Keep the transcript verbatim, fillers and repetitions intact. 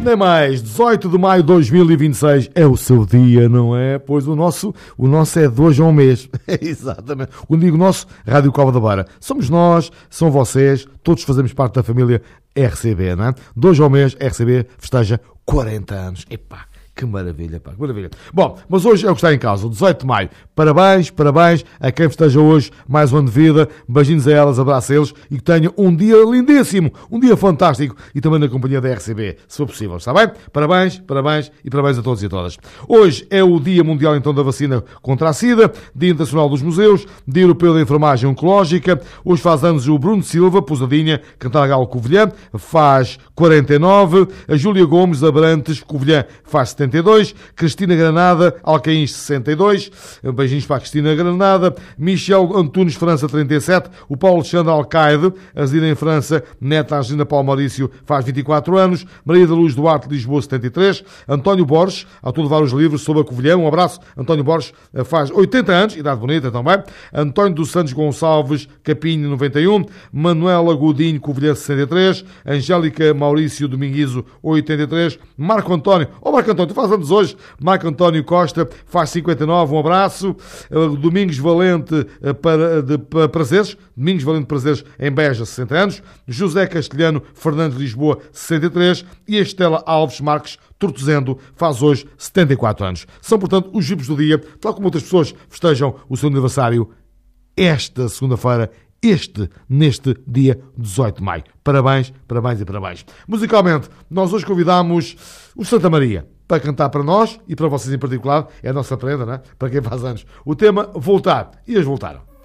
Nem mais, dezoito de maio de dois mil e vinte e seis é o seu dia, não é? Pois o nosso, o nosso é de hoje a um mês. Exatamente. Quando digo nosso, Rádio Cova da Beira. Somos nós, são vocês, todos fazemos parte da família R C B, não é? De hoje ao mês, R C B festeja quarenta anos. Epá, que maravilha, pá, que maravilha. Bom, mas hoje é o que está em causa, o dezoito de maio. Parabéns, parabéns a quem festeja hoje mais um ano de vida. Beijinhos a elas, abraço a eles e que tenham um dia lindíssimo, um dia fantástico e também na companhia da R C B, se for possível, está bem? Parabéns, parabéns e parabéns a todos e a todas. Hoje é o Dia Mundial então da Vacina contra a SIDA, Dia Internacional dos Museus, Dia Europeu da Enfermagem Oncológica. Hoje faz anos o Bruno Silva, Pousadinha, cantar Galo Covilhã, faz quarenta e nove. A Júlia Gomes Abrantes, Covilhã, faz setenta e dois. Cristina Granada, Alcaíns, sessenta e dois. Beijinhos para a Cristina Granada. Michel Antunes, França, trinta e sete. O Paulo Alexandre Alcaide, residente em França, neta Angelina Paulo Maurício, faz vinte e quatro anos. Maria da Luz Duarte, Lisboa, setenta e três. António Borges, autor de vários livros sobre a Covilhã. Um abraço. António Borges faz oitenta anos, idade bonita também. António dos Santos Gonçalves, Capinho, noventa e um. Manuela Godinho, Covilhã, sessenta e três. Angélica Maurício Dominguizo, oitenta e três. Marco António, oh Marco António, tu faz anos hoje. Marco António Costa, faz cinquenta e nove. Um abraço. Domingos Valente para, de, para Prazeres, Domingos Valente Prazeres em Beja, sessenta anos. José Castelhano Fernandes Lisboa, sessenta e três. E a Estela Alves Marques Tortozendo faz hoje setenta e quatro anos. São, portanto, os vivos do dia, tal como outras pessoas festejam o seu aniversário esta segunda-feira, este, neste dia dezoito de maio. Parabéns, parabéns e parabéns. Musicalmente, nós hoje convidamos o Santa Maria para cantar para nós e para vocês em particular. É a nossa prenda, não é? Para quem faz anos. O tema Voltar. E eles voltaram.